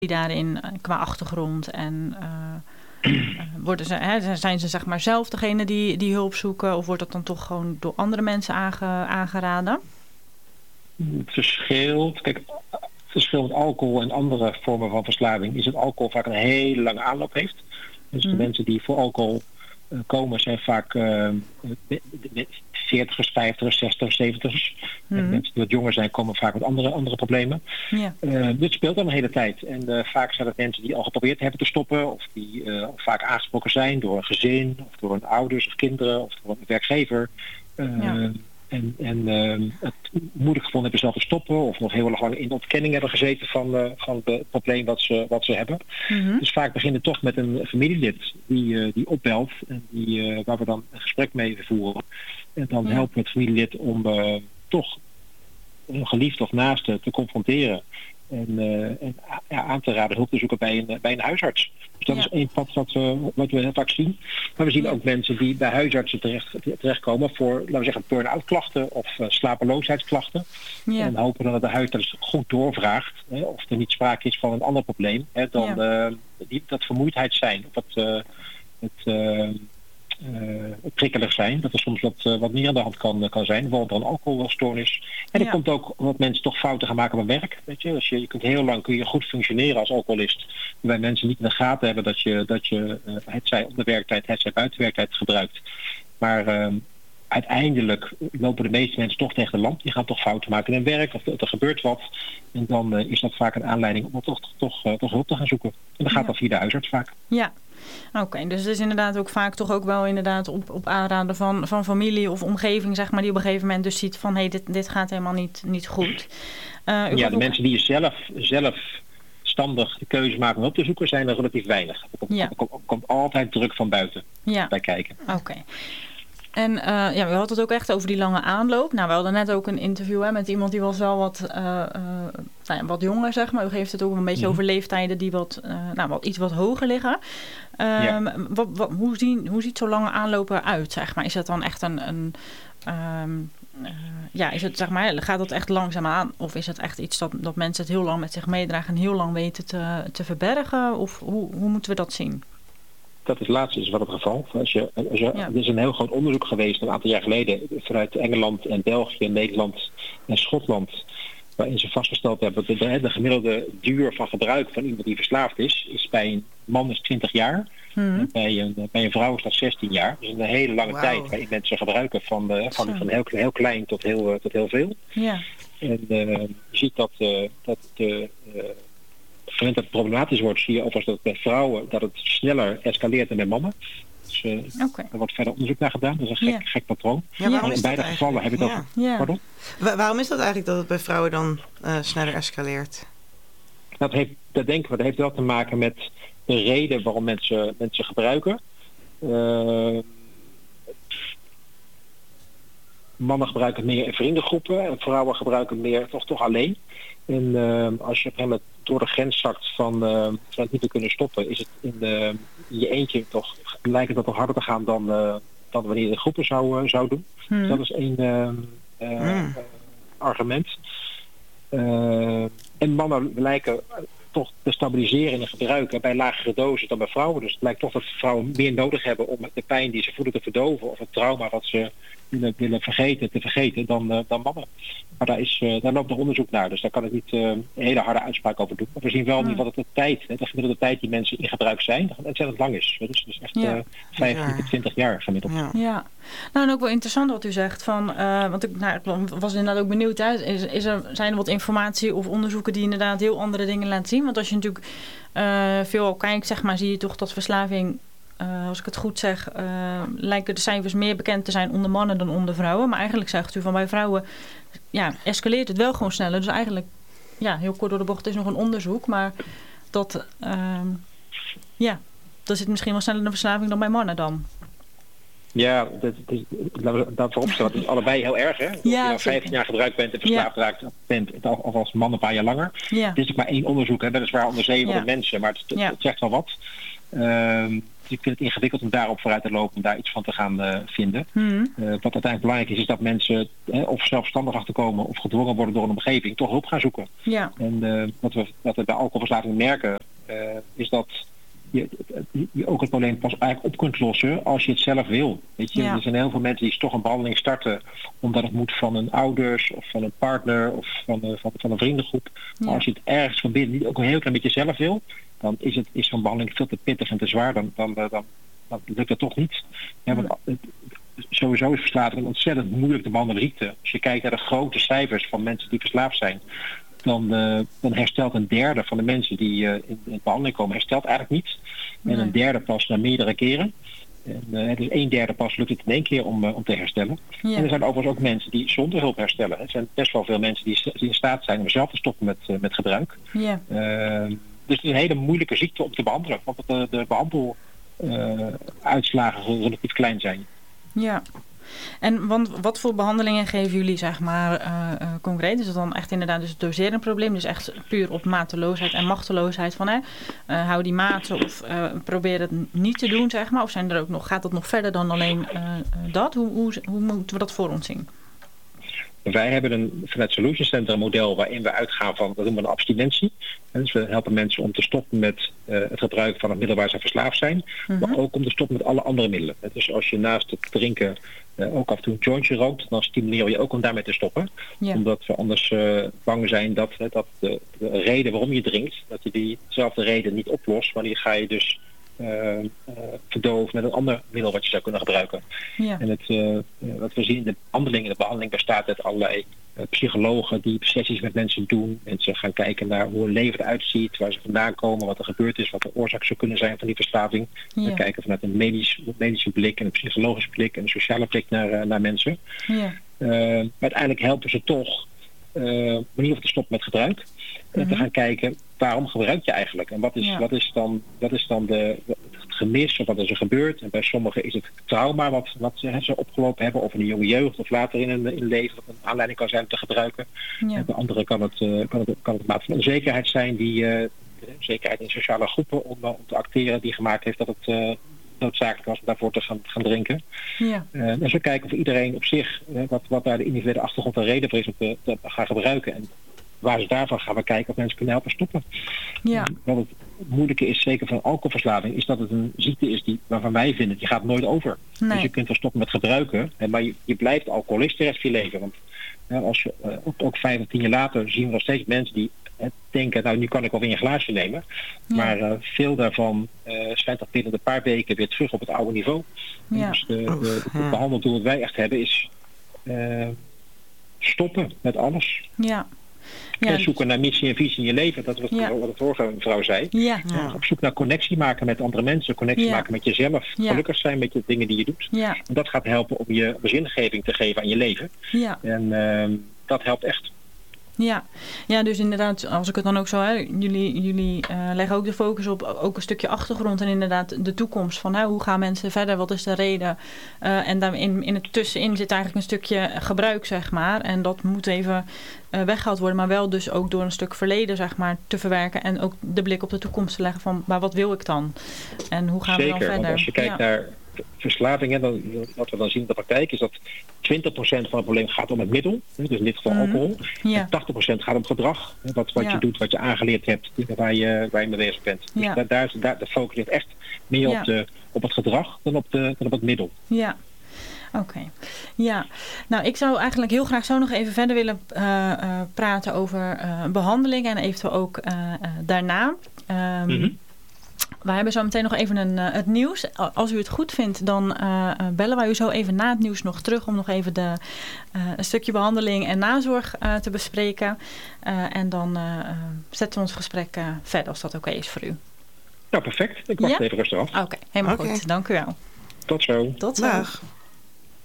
daarin qua achtergrond en zijn ze zeg maar zelf degene die hulp zoeken of wordt dat dan toch gewoon door andere mensen aangeraden? Het verschilt. Kijk, het verschil met alcohol en andere vormen van verslaving is dat alcohol vaak een hele lange aanloop heeft. Dus de mensen die voor alcohol komen zijn vaak 40'ers, 50'ers, 60'ers, 70'ers. En mensen die wat jonger zijn komen vaak met andere problemen. Ja. Dit speelt dan een hele tijd. En vaak zijn het mensen die al geprobeerd hebben te stoppen of die vaak aangesproken zijn door een gezin of door hun ouders of kinderen of door een werkgever. En het moeilijk gevonden hebben zelf te stoppen of nog heel lang in de ontkenning hebben gezeten van het probleem wat ze hebben. Dus vaak beginnen toch met een familielid die opbelt en waar we dan een gesprek mee voeren. En dan helpen we het familielid om toch een geliefde of naaste te confronteren en aan te raden hulp te zoeken bij een huisarts. Dus dat is één pad wat we heel vaak zien. Maar we zien ook mensen die bij huisartsen terechtkomen voor, laten we zeggen, burn-out klachten of slapeloosheidsklachten. Ja. En hopen dan dat de huisarts goed doorvraagt of er niet sprake is van een ander probleem dan dat vermoeidheid zijn of het prikkelig zijn. Dat er soms wat meer aan de hand kan zijn. Bijvoorbeeld een alcoholstoornis. En er komt ook wat mensen toch fouten gaan maken op hun werk. Weet je? Dus je kunt heel lang goed functioneren als alcoholist. Waarbij mensen niet in de gaten hebben dat je het zij op de werktijd, het zij buiten werktijd gebruikt. Maar uiteindelijk lopen de meeste mensen toch tegen de lamp. Die gaan toch fouten maken in hun werk of er gebeurt wat. En dan is dat vaak een aanleiding om toch hulp te gaan zoeken. En dat gaat dan via de huisarts vaak. Ja. Oké, dus het is inderdaad ook vaak toch ook wel inderdaad op aanraden van familie of omgeving, zeg maar, die op een gegeven moment dus ziet van dit gaat helemaal niet goed. De mensen die zelfstandig de keuze maken om hulp te zoeken zijn er relatief weinig. Er komt altijd druk van buiten bij kijken. Oké. En we hadden het ook echt over die lange aanloop. Nou, we hadden net ook een interview met iemand die was wel wat jonger, zeg maar. U geeft het ook een beetje over leeftijden die iets wat hoger liggen. Hoe ziet zo'n lange aanloop eruit, zeg maar? Is dat dan echt is het, zeg maar, gaat dat echt langzaam aan? Of is het echt iets dat mensen het heel lang met zich meedragen en heel lang weten te verbergen? Of hoe moeten we dat zien? Dat is laatste is wel het geval. Er is een heel groot onderzoek geweest een aantal jaar geleden vanuit Engeland en België, Nederland en Schotland. Waarin ze vastgesteld hebben dat de gemiddelde duur van gebruik van iemand die verslaafd is bij een man is 20 jaar. En bij een vrouw is dat 16 jaar. Dus een hele lange tijd waarin mensen gebruiken van heel klein tot heel veel. Ja. En je ziet dat op het moment dat het problematisch wordt, zie je overigens dat bij vrouwen dat het sneller escaleert dan bij mannen. Dus er wordt verder onderzoek naar gedaan. Dat is een gek patroon. Ja, in beide gevallen heb je dat. Pardon? Waarom is dat eigenlijk dat het bij vrouwen dan sneller escaleert? Dat heeft wel te maken met de reden waarom mensen gebruiken. Mannen gebruiken meer in vriendengroepen en vrouwen gebruiken meer toch alleen. En als je op een gegeven moment door de grens zakt van het niet te kunnen stoppen, is het in je eentje lijkt het toch harder te gaan dan wanneer je de groepen zou doen. Dus dat is één argument. En mannen lijken toch te stabiliseren in het gebruik bij lagere dosis dan bij vrouwen. Dus het lijkt toch dat vrouwen meer nodig hebben om de pijn die ze voelen te verdoven of het trauma wat ze willen vergeten dan mannen. Maar daar loopt nog onderzoek naar, dus daar kan ik niet een hele harde uitspraak over doen. Maar we zien wel in ieder geval dat de gemiddelde tijd die mensen in gebruik zijn, dat ontzettend lang is. Dus echt 15 tot 20 jaar gemiddeld. Ja. Nou, en ook wel interessant wat u zegt. Want ik was inderdaad ook benieuwd. Zijn er wat informatie of onderzoeken die inderdaad heel andere dingen laten zien? Want als je natuurlijk veel kijkt, zeg maar, zie je toch dat verslaving, als ik het goed zeg, lijken de cijfers meer bekend te zijn onder mannen dan onder vrouwen. Maar eigenlijk zegt u van bij vrouwen, escaleert het wel gewoon sneller. Dus eigenlijk, heel kort door de bocht is nog een onderzoek. Maar dat zit misschien wel sneller in de verslaving dan bij mannen dan. Ja, laten we dat vooropstellen. Het is allebei heel erg, hè? Of je nou 15 jaar gebruikt bent en verslaafd raakt bent, of als man een paar jaar langer. Ja. Het is ook maar één onderzoek, weliswaar onder 700 mensen, maar het zegt wel wat. vind het ingewikkeld om daarop vooruit te lopen, om daar iets van te gaan vinden. Wat uiteindelijk belangrijk is dat mensen of zelfstandig achterkomen of gedwongen worden door een omgeving toch hulp gaan zoeken. Ja. En wat we bij alcoholverslaving merken, is dat je ook het probleem pas eigenlijk op kunt lossen als je het zelf wil. Weet je? Ja. Er zijn heel veel mensen die toch een behandeling starten omdat het moet van hun ouders of van een partner of van een vriendengroep. Ja. Maar als je het ergens van binnen niet ook een heel klein beetje zelf wil, dan is zo'n behandeling veel te pittig en te zwaar. Dan lukt dat toch niet. Ja, want sowieso is verslaving een ontzettend moeilijk te behandelen ziekte. Als je kijkt naar de grote cijfers van mensen die verslaafd zijn, dan herstelt een derde van de mensen die in behandeling komen, herstelt eigenlijk niet. En een derde pas na meerdere keren. En dus een derde pas lukt het in 1 keer om te herstellen. Ja. En er zijn overigens ook mensen die zonder hulp herstellen. Er zijn best wel veel mensen die in staat zijn om zelf te stoppen met gebruik. Ja. Dus het is een hele moeilijke ziekte om te behandelen. Want de behandeluitslagen relatief klein zijn. Ja. En wat voor behandelingen geven jullie, zeg maar, concreet? Is het dan echt inderdaad dus het doserenprobleem? Dus echt puur op mateloosheid en machteloosheid van hou die maten of probeer het niet te doen, zeg maar? Of zijn er ook gaat dat nog verder dan alleen dat? Hoe moeten we dat voor ons zien? Wij hebben vanuit Solution Center een model waarin we uitgaan van, dat noemen we een abstinentie. Dus we helpen mensen om te stoppen met het gebruik van het middel waar ze verslaafd zijn. Maar ook om te stoppen met alle andere middelen. Dus als je naast het drinken ook af en toe een jointje rookt, dan stimuleren we je ook om daarmee te stoppen. Ja. Omdat we anders bang zijn dat de reden waarom je drinkt, dat je diezelfde reden niet oplost. Maar die ga je dus verdoven met een ander middel wat je zou kunnen gebruiken. Ja. En wat we zien in de behandeling bestaat uit allerlei psychologen die sessies met mensen doen. Mensen gaan kijken naar hoe hun leven eruit ziet, waar ze vandaan komen, wat er gebeurd is, wat de oorzaak zou kunnen zijn van die verslaving. Ja. We kijken vanuit een medische blik en een psychologische blik en een sociale blik naar mensen. Ja. Maar uiteindelijk helpen ze toch manier om te stoppen met gebruik. En te gaan kijken, waarom gebruik je eigenlijk? En wat is dan het gemis of wat is er gebeurd? En bij sommigen is het trauma wat ze opgelopen hebben, of in de jonge jeugd of later in hun leven, wat een aanleiding kan zijn om te gebruiken. Ja. En bij anderen kan het maat van onzekerheid zijn, zekerheid in sociale groepen om te acteren, die gemaakt heeft dat het noodzakelijk was om daarvoor te gaan drinken. Ja. En zo kijken of iedereen op zich, wat daar de individuele achtergrond en reden voor is om te gaan gebruiken. En waar ze daarvan gaan we kijken of mensen kunnen helpen stoppen. Ja. Wat het moeilijke is, zeker van alcoholverslaving, is dat het een ziekte is waarvan wij vinden, die gaat nooit over. Nee. Dus je kunt wel stoppen met gebruiken, maar je blijft alcoholist de rest van je leven. Want als je ook 5 of 10 jaar later zien we nog steeds mensen die denken, nou nu kan ik wel weer een glaasje nemen. Ja. Maar veel daarvan schijnt dat binnen een paar weken weer terug op het oude niveau. Ja. Dus het behandeldoel dat wij echt hebben is stoppen met alles. Ja. Ja, zoeken naar missie en visie in je leven. Dat was wat de vorige mevrouw zei. Ja. Op zoek naar connectie maken met andere mensen. Connectie maken met jezelf. Gelukkig zijn met de dingen die je doet. Ja. En dat gaat helpen om je zingeving te geven aan je leven. Ja. En dat helpt echt. Ja, dus inderdaad, als ik het dan ook zo... Jullie leggen ook de focus op ook een stukje achtergrond en inderdaad de toekomst. Van hoe gaan mensen verder, wat is de reden? En daar in het tussenin zit eigenlijk een stukje gebruik, zeg maar. En dat moet even weggehaald worden, maar wel dus ook door een stuk verleden, zeg maar, te verwerken. En ook de blik op de toekomst te leggen van, maar wat wil ik dan? En hoe gaan we dan verder? Want als je kijkt naar verslavingen, wat we dan zien in de praktijk is dat 20% van het probleem gaat om het middel, dus in dit geval alcohol. En 80% gaat om gedrag, wat je doet, wat je aangeleerd hebt, waar je mee bezig bent. Dus daar de focus ligt echt meer op het gedrag dan op het middel. Ja. Oké. Ja, nou ik zou eigenlijk heel graag zo nog even verder willen praten over behandeling en eventueel ook daarna. We hebben zo meteen nog even het nieuws. Als u het goed vindt, dan bellen wij u zo even na het nieuws nog terug om nog even een stukje behandeling en nazorg te bespreken. En dan zetten we ons gesprek verder als dat oké is voor u. Ja, perfect. Ik wacht even rustig af. Oké, helemaal goed. Dank u wel. Tot zo. Tot zo. Dag.